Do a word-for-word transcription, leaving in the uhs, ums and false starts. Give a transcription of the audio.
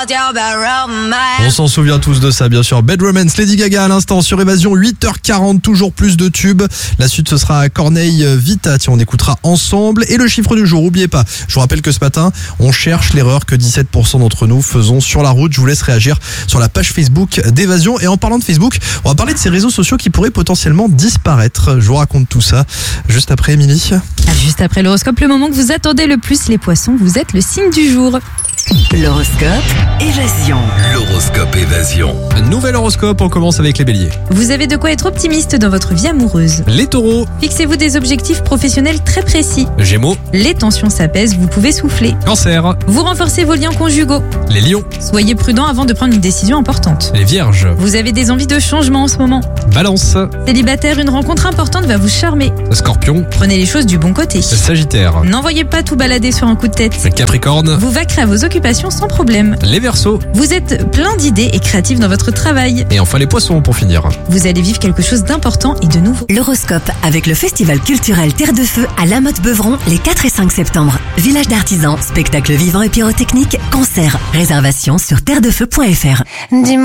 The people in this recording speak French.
On s'en souvient tous de ça, bien sûr. Bad Romance, Lady Gaga à l'instant sur Évasion, huit heures quarante, toujours plus de tubes. La suite, ce sera Corneille Vita, tiens, on écoutera ensemble. Et le chiffre du jour, oubliez pas, je vous rappelle que ce matin, on cherche l'erreur que dix-sept pour cent d'entre nous faisons sur la route. Je vous laisse réagir sur la page Facebook d'Évasion. Et en parlant de Facebook, on va parler de ces réseaux sociaux qui pourraient potentiellement disparaître. Je vous raconte tout ça juste après, Émilie. Juste après l'horoscope, le moment que vous attendez le plus, les poissons, vous êtes le signe du jour. L'horoscope Évasion. L'horoscope Évasion. Nouvel horoscope, on commence avec les béliers. Vous avez de quoi être optimiste dans votre vie amoureuse. Les taureaux. Fixez-vous des objectifs professionnels très précis. Gémeaux. Les tensions s'apaisent, vous pouvez souffler. Cancer. Vous renforcez vos liens conjugaux. Les lions. Soyez prudent avant de prendre une décision importante. Les vierges. Vous avez des envies de changement en ce moment. Balance. Célibataire, une rencontre importante va vous charmer. Scorpion. Prenez les choses du bon côté. Sagittaire. N'envoyez pas tout balader sur un coup de tête. Capricorne. Vous vaquerez à vos occupations sans problème. Les verseaux. Vous êtes plein d'idées et créatifs dans votre travail. Et enfin les poissons pour finir. Vous allez vivre quelque chose d'important et de nouveau. L'horoscope avec le festival culturel Terre de Feu à La Motte-Beuvron les quatre et cinq septembre. Village d'artisans, spectacles vivants et pyrotechniques, concerts. Réservation sur terre de feu point f r. Dis-moi.